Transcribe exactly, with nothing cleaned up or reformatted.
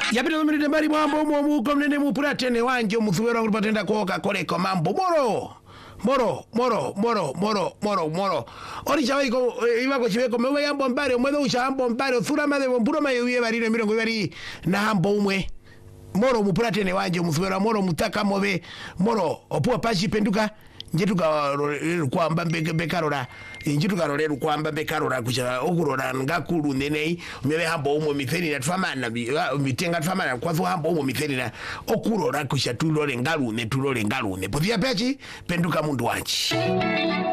Yapita mimi ndembari mwambo mwomuko mnene mupuratene wanje muthuwera kuti patenda koka koleko mambo moro moro moro moro moro moro moro ori chawaiko ibako chiveko mewe yambo mbare umwe usha ambo mbare uthura made mburo mayo ye barire mirongo ibari na hambo umwe moro mupuratene wanje muthuwera moro mutaka mobe moro opuwa pachi penduka njetuka kwamba bekarora njetuka rorero kwamba bekarora kucha okurora ngakulu nenei mebe hambo umwe mitheni na tfamana mitenga tfamana kwazo hambo umwe mitheni na okurora kucha tulore ngalune tulore ngalune pothia pechi penduka mundu wanchi.